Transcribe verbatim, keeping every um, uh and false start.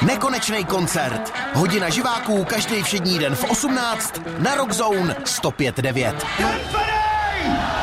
Nekonečný koncert. Hodina živáků každý všední den v osmnáct na Rock Zone sto pět devět.